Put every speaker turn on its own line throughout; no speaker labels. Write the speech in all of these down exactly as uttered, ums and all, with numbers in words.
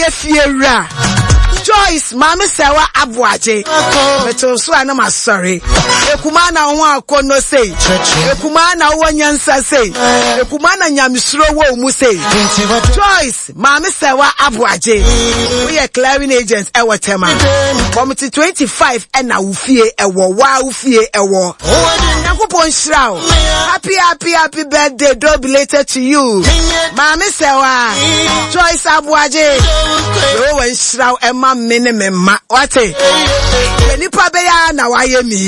Fiera Joyce Mama Sewa Abuaje Meto so ana ma sorry Ekuma na ho akono sei Ekuma na wo nyansa sei Ekuma na nyamsuro wo mu sei Joyce Mama Sewa Abuaje we are clearing agents e watema committee twenty-five e na wo fie e wo wa wo fie e wo Yakopon Shrao happy happy happy birthday belated to you Mama Sewa Joyce Abuaje yo wen Shrao e ma mene me ma wate nipa be ya na waye mi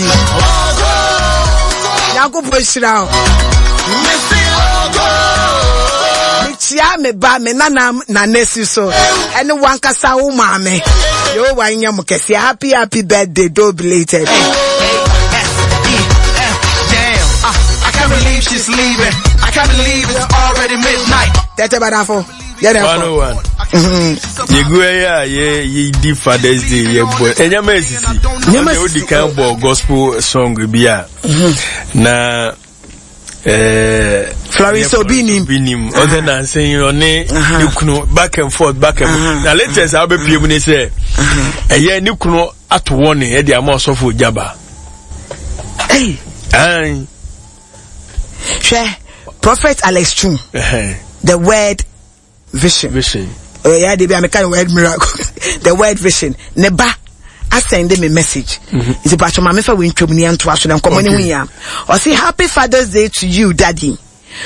Yakopon Shrao Chia me ba me nana na nesi so ene wankasa wo maame yo wanya mo kese happy happy birthday do belated.
Damn, uh, I can't believe she's leaving. I can't believe it's already midnight.
That's about for yeah that
one oh one you go here ye ye di Father's Day ye boy enya mesisi nyama odi kan bo gospel song bia na eh
Florence Obinim
Obinim other than saying on ne back and forth back and forth na latest I be pie mu ne say eh ye ne kunu ato won e dia ma osofo jaba
hey
ai
she Prophet Alex Chum the word vision
vision
oh yeah they be American word miracle the word vision neba I send them a message. Mm-hmm. It's about your mama for win trouble and to us and come on in. Or say happy Father's Day to you, Daddy.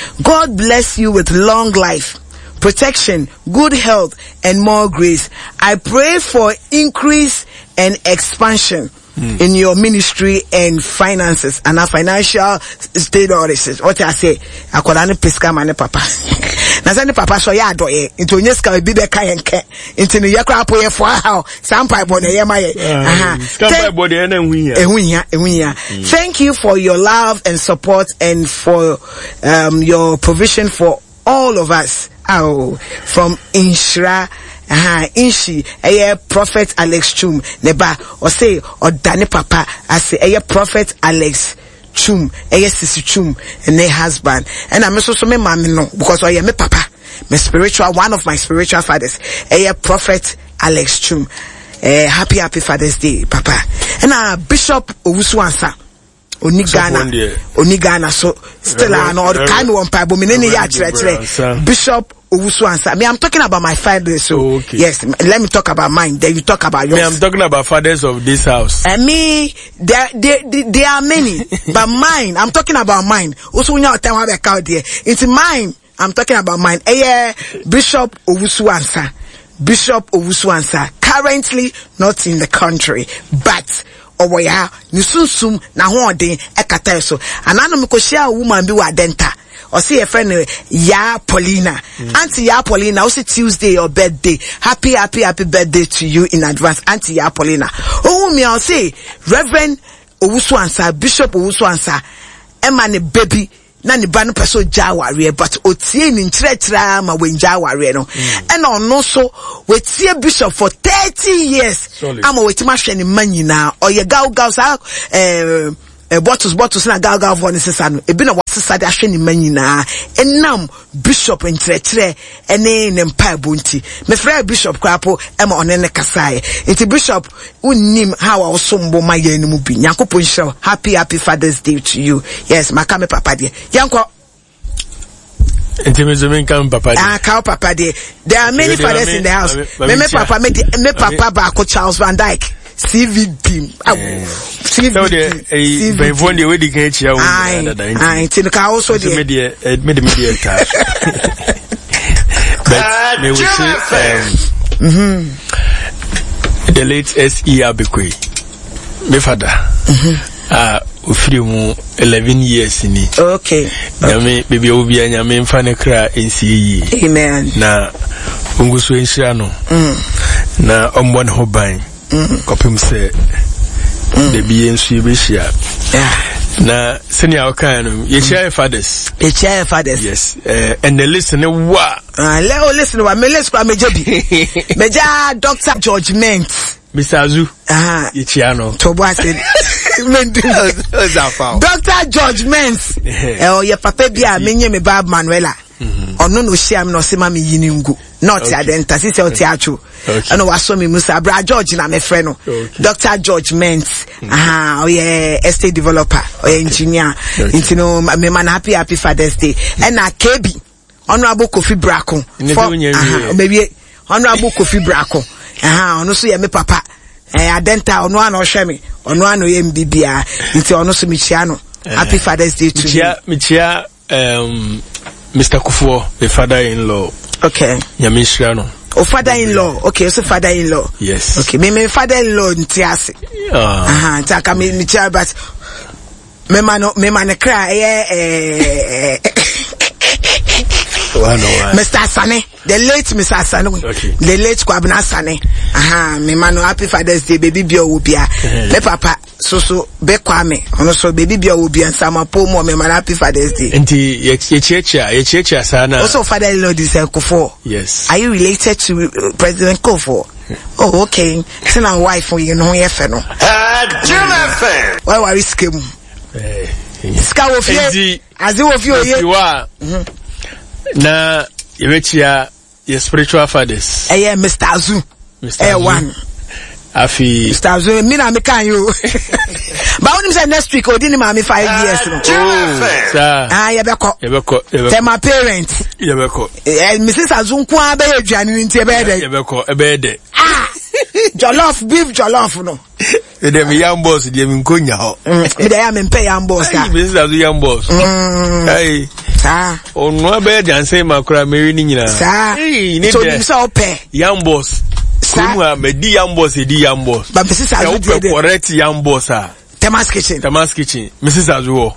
God bless you with long life, protection, good health, and more grace. I pray for increase and expansion mm. in your ministry and finances and our financial state orders. What I say, I call an pesca man papa. Nazani papa so ya do e into nyeska bi be kan enke into no yakra apoye fo how sampai bo na yema ye aha
sampai bo de na ehunya
ehunya ehunya thank you for your love and support and for um your provision for all of us. Oh, from Inshra aha Inshi eye Prophet Alex Chum neba o say o dane papa I say eye Prophet Alex Chum, eye Sisi Chum, and their husband. And I'm also me mommy no, because I am me papa, my spiritual, one of my spiritual fathers, eye Prophet Alex Chum. Eh, happy, happy Father's Day, papa. And uh, Bishop Owusu-Ansah. Onigana, Onigana, so still I know the kind one pa but me ya chere chere Bishop Owusu-Ansah. Me I'm talking about my fathers, so oh, okay. Yes, let me talk about mine, then you talk about yours.
Me I'm talking about fathers of this house.
And me there there there are many but mine I'm talking about mine. Also when you time have count there it's mine I'm talking about mine. Eh Bishop Owusu-Ansah. Bishop Owusu-Ansah currently not in the country but owo ya ni sunsum na ho odin ekata so anano me ko share woman bi wa denta o say your friend ya Paulina mm. Auntie ya Paulina o say Tuesday your birthday happy happy happy birthday to you in advance Auntie ya Paulina o me o say Reverend Owusu-Ansah Bishop Owusu-Ansah e ma ne baby na ni ba no person jaware but otie ni nkyerɛkyerɛ ma we jaware no and ono so we tie bishop for thirty years ama we tima hwɛ ni manyina oye gaw gaw sa eh eh bottles bottles na gaw gaw for ni sesa no ebi na wasesa de ahwɛ ni manyina enam bishop nkyerɛkyerɛ ene ne mpa bonti me frɛ bishop kwapo ema one ne kasae enti bishop unnim how awosombo maye ni mu bi Nyankopon hyɛ happy happy Father's Day to you. Yes maka me papa de yanko
enti me zo me kan papa de
ah ka papa de there are many fathers in the house me me papa me me papa ba ko Charles Van Dyke C V D C V D
so the eh ben von the way the can chia wo
na da nti ah nti ka also the
me the me the media touch but me we say um the late S E Abekwe me father ah ofiri mu eleven years ni
okay
nyame baby obi anyame mfa ne kra nsi
amen na
unguso enhia no na ombo ne ho ban kopim se de bi ensu be hia na senior okan no ye share fathers
ye share fathers
yes uh, and the listen wa
ah let o listen wa me listen kwa meja bi meja Doctor George Ment
Mister Azu
ah
ye chia no
to bo ase Doctor George Ment eh o ye papa bi a menye me Bab Manuela ono no hia me no se ma me yini ngu not adenta si se o teatro and was so me musa bra George na me frɛ no Doctor George Ments aha o ye estate developer o engineer intino me man happy happy Father's Day and na K B Honorable Kofi Brako for aha maybe Honorable Kofi Brako aha ono so ye me papa eh adenta ono ana o hwɛ me ono ana o ye mbibia nti ono so me chia no happy Father's Day to you
me chia um Mister Kufuor, the father-in-law.
Okay.
Yamishra.
Oh, father-in-law. Okay, so father-in-law.
Yes.
Okay, me me father-in-law ntiase. Ah. Aha, taka me me chia but me man me man cry eh eh Mister Asane, the late Mister Asane. Okay. The late Kwabena Asane. Aha, me man happy Father's Day baby bio will be a me papa so so be kwame ono so baby bio will be and sama po mo me man happy Father's Day.
Enti ye checha ye checha sana.
Also father-in-law this Kufuor.
Yes.
Are you related to uh, President Kufuor? Oh, okay. It's not wife you know ye fe no.
Ah, Jim F M.
Why worry skem?
Eh.
Ska wo fie. Azi wo fie oye.
Mhm. Na yewechia your spiritual fathers.
Eh Mister Azu.
Mister
Eh one.
Afi
Mister Azu me na me kan you. But when say next week o didn't me five years no.
Oh, sir.
Ah ye beko.
Ye beko.
Tell my parents.
Ye beko.
Eh Missus Azu nko abe aduane nti ebe de.
Ye beko, ebe de.
Ah. Jollof beef jollof no.
E dem young boss dey me nkonya ho.
Me dey am pay young boss ah.
Missus Azu young boss. Hey.
Sa.
Onu abe de anse makura meri ni nyina.
Sa. So nim say ope.
Young boss. Kuma me di young boss e di young boss.
But Missus Azu
dey correct young boss ah.
Temas kitchen.
Temas kitchen. Missus Azu.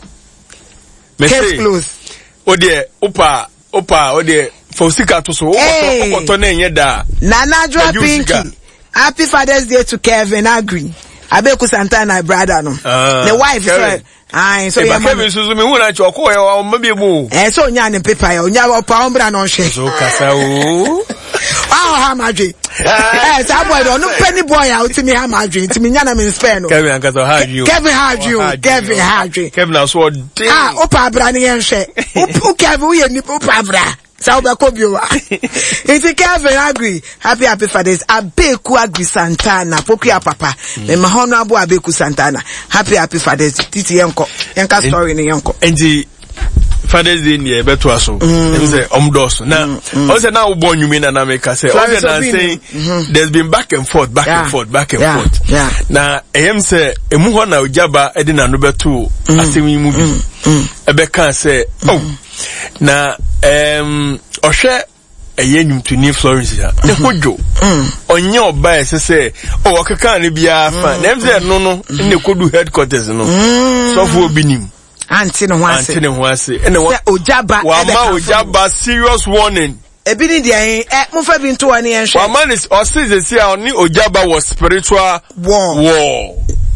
Me
say close.
O de opa opa o de for sika to so o ko to na enye da.
Nana Joa Pinky. Happy Father's Day to Kevin Agri. Abeku Santana brother no. Uh, the wife is ah so yeah.
Kevin susu me hu na choko e o mabie mu.
Eh so nya ne paper ya onya opa ombra no hwe.
So kasa o.
Ah ha madwe. Eh sa boy no penny boy ya utimi ha madwe utimi nya na me spare no.
Kevin ankasa ha you.
Kevin ha you. Kevin ha you.
Kevin na so dey.
Ah opa abra ne yen hwe. Opa Kevin wo ye ni opa abra. Sauba Kobiowa. It's Kevin Agri. Happy happy Father's. Abeku Agri Santana. Pokia Papa. Me mm. Honorable Abeku Santana. Happy happy Father's. Titi Yanko. Yanka story ni Yanko.
And the Father's Day ni beto aso. Them say omdos. Now, also now born you mean and I make say. Also now saying there's been back and forth, back yeah. and forth, back and
yeah.
forth.
Yeah.
Now, em say emu ho na ujaba edina no beto asemi mu bi. Ebe kan say oh. Na um ohwe eye nyumtuni Florence ya ne hojo onye oba ese se o wakeka ne bia fa na mze no no ne kodu headquarters no so for obinim
anti no ho ase
anti ne ho ase ene
wa ojaba
wa ma ojaba serious warning
ebi ni dia eh mo fa bi nto ane enhwe
wa man is o say say oni ojaba was spiritual
war
war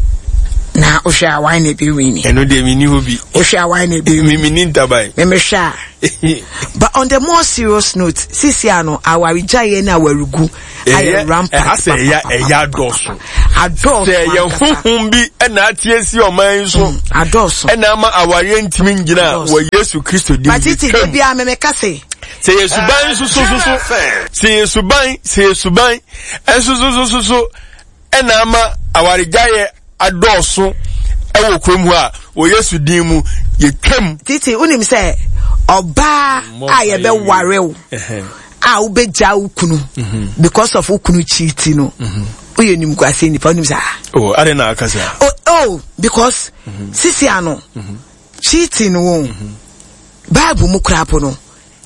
na osha wine be wini
eno de mi ni hobi
osha wine be
mi mi ni ntabai
me me sha. But on the more serious note sisiano awarijaye na warugu aye rampant
ase ya eya doso
adoso
se ye huhum bi na atiesi oman so
adoso
e na ma aware ntimi ngina wa Yesu Kristo di
but it dey bia me me kase
se Yesu ban so so so se Yesu ban se Yesu ban enso so so so so e na ma awarijaye adoso ewo kwem a wo Yesu din mu ye twam
titi unim say oba aye be warew a wo be ja ukunu because of ukunu cheating no oye nim kwase ni pa unim say
oh are na akasa
oh oh because sisi ano cheating wo Bible mu krapo no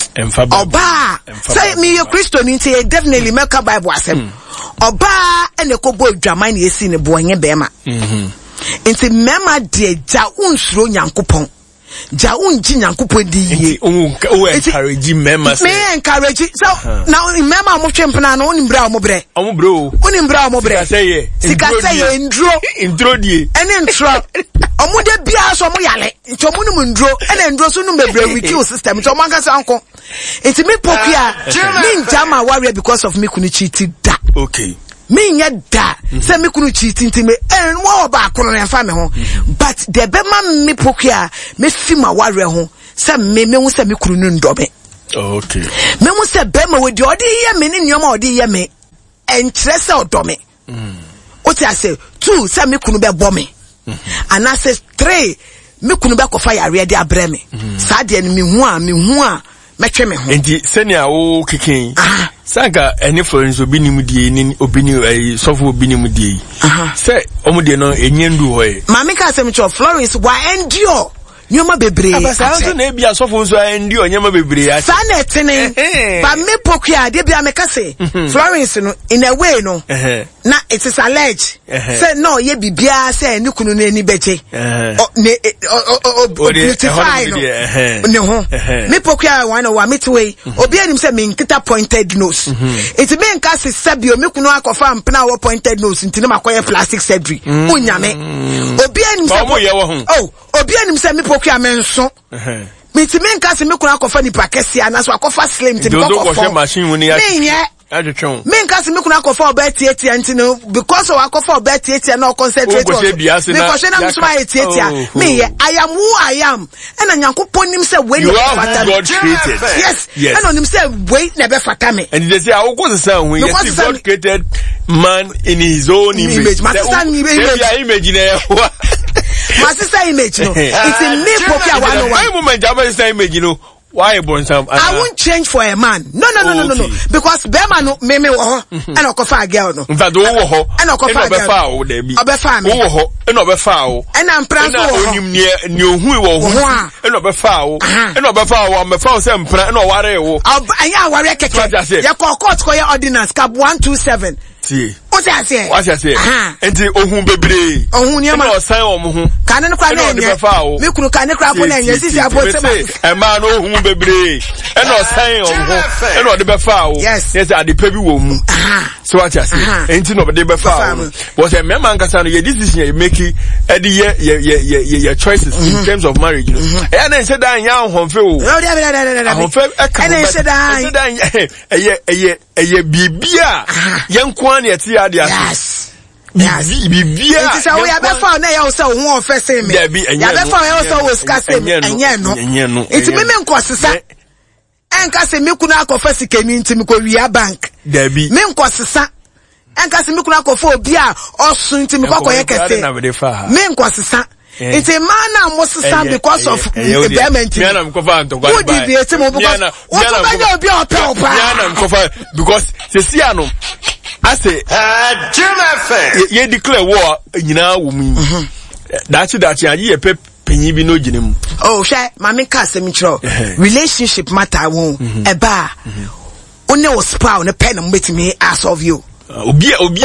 oba say me your Christian nti definitely make a Bible asem oba ene ko bo dwaman na esi ne bo onye bema mhm nti mema de ja unsuro nyankopon ja unji nyankopon di ye
o encourage mema say
me encourage so now mema mo twempna na oni mbra mo bre
omo bro
oni mbra mo bre
say ye
sika say ye ndro
ndro die
ene ntro omo de bia so mo yale nti omo no ndro ene ndro so no mebre wiki system nti omo anga sanko nti me pokia me njama warrior because of me kunu cheat da
okay
me nya da say me kunu cheat nti me en wo ba kono na fa me ho but the be ma me pokia me fi ma warrior ho say me me hu say me kunu no ndobe
Okay.
Me mu se be ma we di odi ye me ni nyoma odi ye me enkyere se odo me. Mm. Oti ase two se me kunu be bo me. Mm-hmm. And I say three me kunu be kofa yare de abre me. Sa de ni me hu a me hu a metwe me ho.
Enti senia wo kikin. Ah. Sanga eni Florence obi ni mudie ni obi ni eh sofo obi ni mudie. Aha. Se omudie no enyendu hoye. Mama
ka se me cho Florence wa endure. Nyoma bebre.
Abasa so na bia sofo so endure nyoma bebre a.
Sa na etene. Ba me pokua de bia me ka se. Florence no in a way no. Na it is alleged. Say no ye bibia say ni kunu na ni beje. O ne o beautify no. Ne ho. Me pokua one o wa me way. Obi anim say me nkita pointed nose. It me nka se sabio me kunu akofa mpena wo pointed nose ntine makoye plastic surgery. Unyame. Obi anim say oh obi anim say me pokua me nso. Me ti me nka se me kunu akofa ni pakesi anaso akofa slim ti ko kofa
machine woni ya.
Adwetwon me nka se me kunu akofa obeti eti antino because o akofa obeti eti na concentrate on me ko she na msuma eti eti me ye I am who I am and Nyankopon nim say we
you are who God created.
Yes, yes. And on him say we na be fata me
and they say I go say when yes God created man in his own image.
My sister
image na
my sister image no it's in me pokua one oh one
why moment jama sister image no why born some
I won't change for a man no no no no no no because bema no me me wo ho and okofa girl no
in fact wo ho
and okofa girl
obefa wo da bi
obefa me
wo ho and obefa wo
and am pran so wo
onim ne ne ohu wo ho and obefa wo and obefa wo obefa wo say mpran and oware wo
anya aware keke ye ko court ko ye ordinance cap one two seven
see
what I say
what I say enti ohun bebre
ohun ni ma
o san o mu hu
kan ne kwa na enye me kunu kan ne kwa po na enye sisi abo se ba
e ma no ohun bebre e na o san o mu hu e na o de be fa o
yes
ade pa bi wo mu so what I say enti no de be fa o was a member nkasa no your decision you make e de ye ye your choices in terms of marriage you know e na say dan ya honfe o honfe e kan e say dan e ye e ye e ye bibia yenkwa na yeti ade aso
yes yes
bibia
it is how we have found na you say who offer say me you have found you say we scar say me enye no it me me nkosesa enka se me kunu akofa sikani ntimi ko wia bank
dabi
me nkosesa enka se me kunu akofa obi a osun ntimi ko koye kese me nkosesa it's a man Moses because of the payment.
Miana mkofa ntoko.
Who did the etimo because Miana obi ope opa.
Miana mkofa because se siano ase
uh Jim F M.
Ye declare war nyina wo mu. Dachi dachi ayi ye pe penyi bi no gine mu.
Oh she mama ka asem kiro. Relationship matter won eba. One wo spa ne pen mbetimi as of you.
Obi obi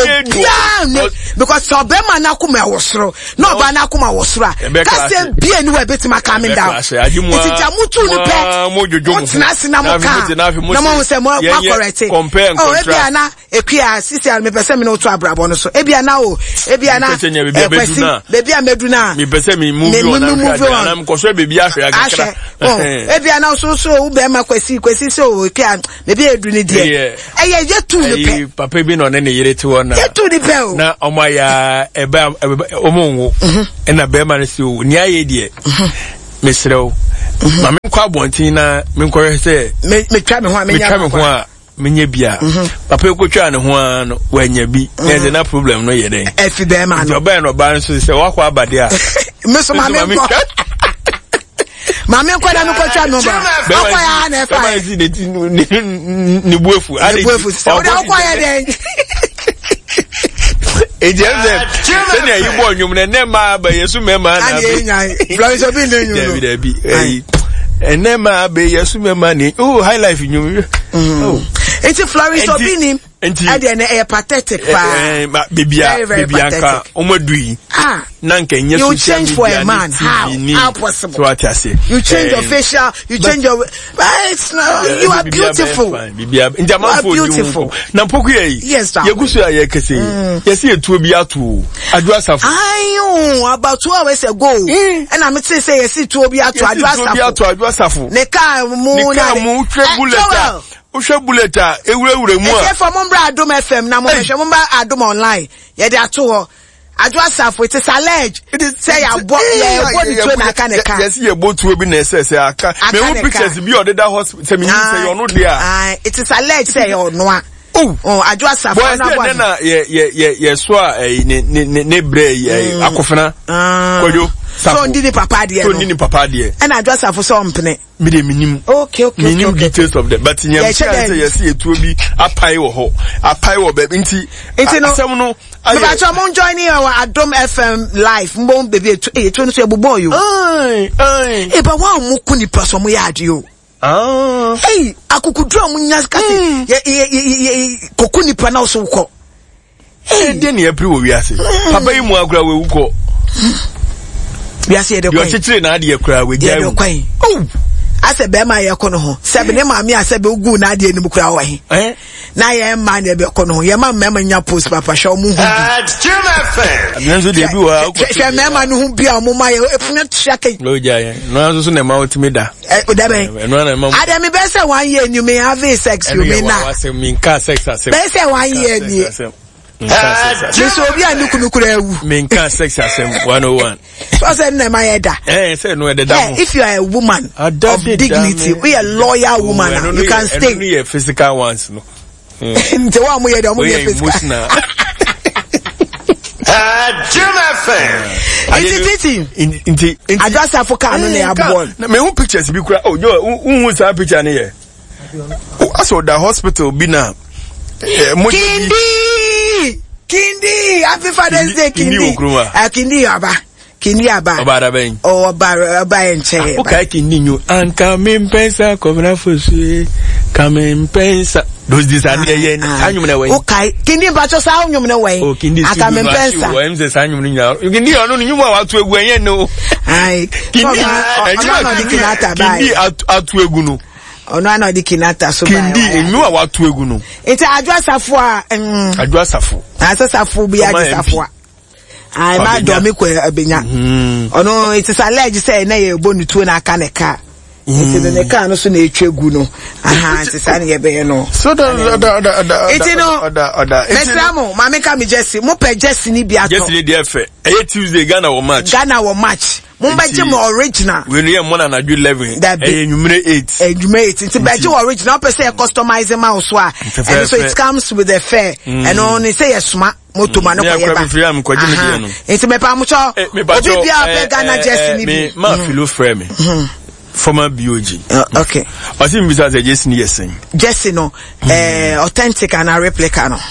edu because so be man akuma wosoro no ba na akuma wosoro ka say bia ni we betima coming down it jamutu ni pe mutna sina mo ka na mo say mo correct oh ebia na ekwia sisi me pese me no to abrabo no so ebia na o ebia na ekwesi bebia medu na
me pese me move on na am ko so bebia ahwe agakra
oh ebia na so so wo be ma kwesi kwesi so ekwia bebia edu ni de eye je tu ni pe
papa bi no ne yere ti wona
yetu di pe o
na omo ya eba omonwo na be ma se o ni aye die mesrew ma me kwa bontin na me nkore se
me twa me ho a me nya
me ho a menye bia papa ekotwa ne ho a no wanya bi na na problem no ye den
efi be ma no
oba no ba so se wakwa abade a
me so ma me ko Mami ko da mi ko twa no ba. Akwa ya na e fa.
Ba si de ni buefu.
Ni buefu. O da akwa ya den.
Ejeze. Se na yi bo nwum na ne ma ba Yesu mema na be.
Ani nyan. Florence obi le nwum.
David abi. Eh. Ene ma be Yesu mema ni. Oh, high life nwum. Oh.
Enti Florence obi ni.
Enti
ade na e pathetic pa.
Eh, bibia bibia ka omadui.
Ah.
Nanka nye
you change for a man. How? How possible?
So what I say.
You change your facial, you change your but it's not, you are beautiful.
Bibia njama fo
beautiful.
Na poku ye.
Yes, sir.
Yegusu ya ye kese. Yesi etu obi atu. Adu asafu.
Ayo, about two hours ago. And I'm say say yesi etu obi atu adu asafu.
Obi atu adu asafu.
Ne ka mu na.
Ne ka mu twe bullet. Usha buleta ewure ewure mu a.
E for Mombra Adom F M na mo hwe Mombra Adom online. Ye de ato ho. Adwasafo it is alleged. It is say ya bo ya bo the two na aka ne ka.
Yes, you both will be necessary aka. Me who pictures be on the hospital say me say you no there.
Ah, it is alleged say you no. Oh, oh, Adwasafo
na bo. Na ye ye ye ye so eh ne ne ne bre eh akofena. Kojo.
So ndi ni papa de.
So ndi ni papa de.
And Adwasafo so mpene.
Me de minim.
Okay, okay, okay.
Minim details of that. But nyam say yes etuo bi apai wo ho. Apai wo ba nti.
Nti no.
Asem no.
But I'm on joining our Adom F M live. Mbon baby eh twenty so boy you.
Ai, ai.
Eh ba wa mu kuni person mu ya ade o.
Ah.
Hey, akukudro mu nya kase. Ye ye kokuni pa na so ko.
Eh de ne apri wo wiase. Papa yi mu akura we wuko.
Wiase de kwan.
Yo chechire na ade akura we gya.
Oh. Ase be ma ye ko no ho. Sebe ne ma mi ase be ugu na ade ni mu kura wo he.
Eh?
Na ye ma ne be ko no ho. Ye ma mema nya post papa sha mu hu.
At Jim F M.
Nzo de bi wa ko.
Hwe mema no hu bia mo ma ye efuna tia kai.
Lo ja ye. No aso so na ma otimi da.
Eh o da be.
No na ma.
Ade mi be say one year you may have sex you may na.
Wa say min ka sex asem.
Be say one year ni. Me so obi anuku nukura ewu.
Min ka sex asem one oh one.
So say na ma ye da.
Eh say no e de da mo.
If you are a woman of dignity, we a loyal woman, you can stay.
Only a physical ones no.
Nte wa mo ye da mo ye physical.
Ah, Jim F M.
It's it.
Inti inti.
Adwasafo ka no na ya born.
Na me who pictures bi kura. Oh, yo, who sa picture na here. Aso da hospital bi na.
Kindi! Kindi! Happy Father's Day, Kindi.
Kindi Okruma.
Ah, Kindi Aba. Kindi Aba.
Oba da ben.
Oh, Oba Oba enche.
Okay, Kindi nyu. Anka mpensa komna fusu. Kame mpensa. Those these are there. Anyum na we.
Okay, Kindi bacho sa anyum na we.
Oh, Kindi.
Aka mpensa.
Wo em se sa anyum nya. Kindi ono nyu wa atu egu enye no.
Ai.
Kindi. Kindi atu egu no.
Ono ana di kinata so ba.
Kindi enu a watu egu no.
Eti Adwasafo a mm.
Adwasafo.
Asasafo bi Adwasafo a. Ai ma do me ko abenya. Ono it is alleged say na ye bonu tuo na aka ne ka. Eti ne ka no so na etwa egu no. Aha, eti sa ne ye be no.
So da da da da.
Eti no. Mesamo, ma me ka me Jesse, mo pe Jesse ni bi ato.
Jesse ni dey fe. Eye Tuesday Ghana wo match.
Ghana wo match. Mumbaje mo original.
We know more than eleven. Eh numero eight.
Eh numero eight. Nti baje original per say customize ma so a. And so it comes with the fare. And on say yesuma moto ma no ko yeba. Nti me pa mo cho. Obi bia pe Ghana Jesse ni bi.
Ma filo frame me. Former B O G.
Uh, okay.
I think Mister Jesse ni yesen.
Jesse no eh authentic and a replica no.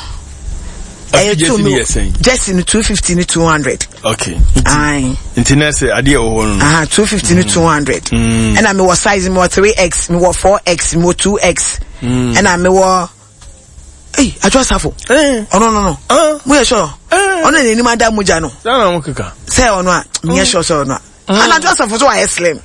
Eh Jesse ni yesen.
Jesse ni two fifty ni two hundred.
Okay.
Aye.
Internet say ade o ho no.
Ah two fifty ni two hundred. And I me was size me three X, me was four X, me was two X. And I me was eh Adwasafo. Eh. Oh no no no. Ah, mo ye sure. Eh. Ono ni ma da muja no.
Na mo keka.
Say ono a, me ye sure so ono. And Adwasafo so I slim.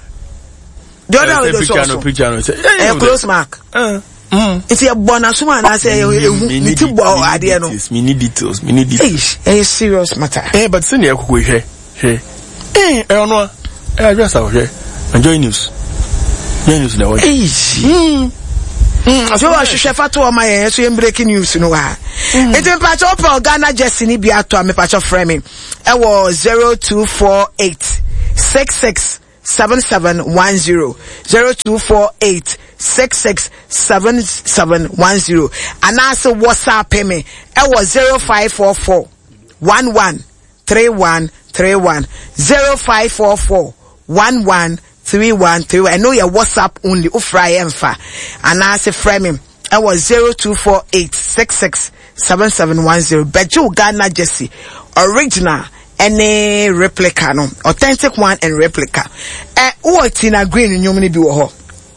The other way
picture no picture no say.
Eh close mark. Eh. Mm. It's a bonus one. I say, you need to borrow idea. No,
me need details. Me need details.
Hey, it's serious matter.
Eh, but send you a quick here. Hey, eh, I don't know. I just out here. Enjoy news. Enjoy news now.
Hey, hmm. Hmm. So I should share to my so breaking news. No, ah. It's a patch of Ghana Jesse ni bi ato me patch of framing. It was zero two four eight six six seven seven one zero zero two four eight six six seven seven one zero. And also WhatsApp me. It was zero five four four one one three one three one zero five four four one one three one three one. I know your WhatsApp only. Ufra emfa. And also framing. It was zero two four eight six six seven seven one zero. Beju Ghana Jesse original. Any replica no, authentic one and replica. Eh, who Tina Green in Yomini bi wo ho?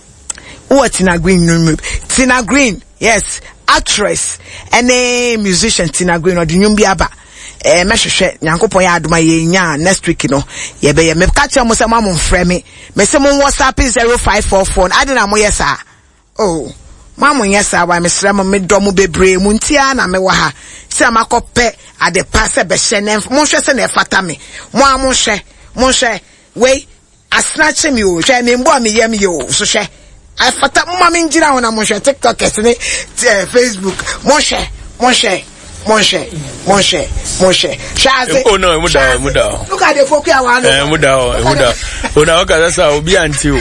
Who Tina Green in Tina Green, yes, actress. Any musician Tina Green or the nyumbi aba. Eh, me hwehwe Nyankopon ya adoma ye nya next week no. Ye be ye me ka che mo se ma mo mfrɛ me. Me se mo WhatsApp zero five four four. Ade na mo yesa. Oh. Mama yesa wa me sra mo me do mo bebre mu ntia na me wa ha. Se amakope ade passe be hye mo hwe se na efata me. Mo a mo hwe, mo hwe. We asnache mi o, hwe me mbo me yam ye o, so hwe. Afata mo ma me ngira ho na mo hwe TikTok ese ne Facebook. Mo hwe, mo hwe. Monshe, Monshe, Monshe. Shazi.
Oh no, muda, muda.
Look at the folk here, one.
Eh, muda, muda. Muda, okay, that's how we be until.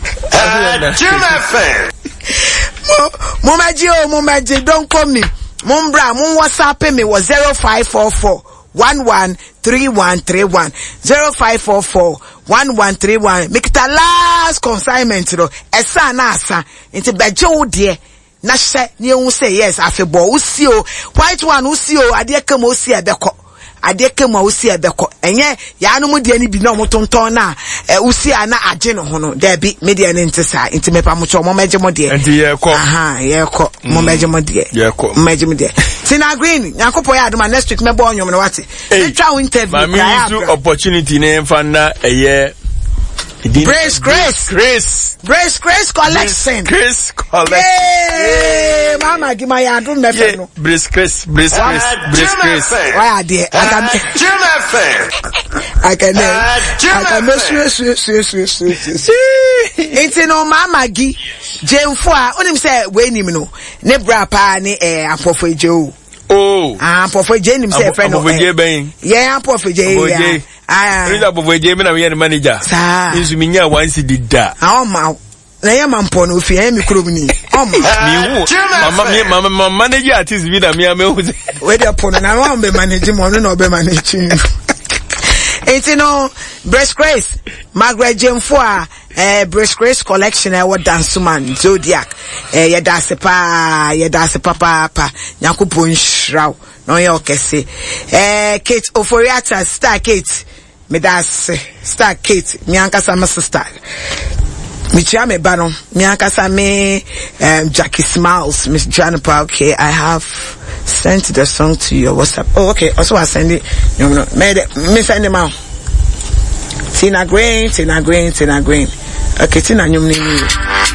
Jim F M.
Mumaji, oh, Mumaji, don't call me. Mumbra, Mum WhatsApp me was zero five four four one one three one three one zero five four four one one three one. Make it a last consignment, though. Esa na asa. Into bejo dear. Na she ni un say yes afebo usi o white one usi o ade kam usi ebeko ade kam usi ebeko enye ya no mu de ni bi na mo tonton na usi ana age no ho no da bi media ne ntisa nti mepa mo cho mo meje mo de
enti ye ko
aha ye ko mo meje mo de
ye ko
meje mo de Tina Green yakopo ya aduma next week me bo onyom no wate e twa interview
ma me opportunity ne mfa na eye
Brace Grace
Grace
Brace Grace collection
Grace collection
yeah mama give my adu me fe no
Brace Grace Brace Grace Brace Grace
why are there I can
Jim F M.
I can I can make sure sure sure sure sure it's no mama gi jemfo a onim say we nim no ne bra pa ne eh apofo ejo
oh
ah apofo ejo nim say friend no
apofo ejo ben
yeah apofo ejo yeah ah
Rita apofo ejo me na we manager insu mi nya one cedi da
ah o ma na ya mampo no fi mi kuro ni o ma
mi hu mama mi mama manager artist bi na mi am hu
we dey pon na wa be manage mo no be manage It's you know, Brace Grace, Margaret Jemfo, eh, Brace Grace collection, eh, what dance man, Zodiac, eh, ya dance pa, ya dance papa, pa, nyaku punch, raw, no yo kese, eh, Kate Oforiata, Star Kate, me das, Star Kate, mianka sama sister. Michia me banon, mianka sa me, um, Jackie Smiles, Miss Janipa, okay, I have sent the song to your WhatsApp. Oh, okay. Also, I send it. You know, made it. Me send them out. Tina Green, Tina Green, Tina Green. Okay, Tina, you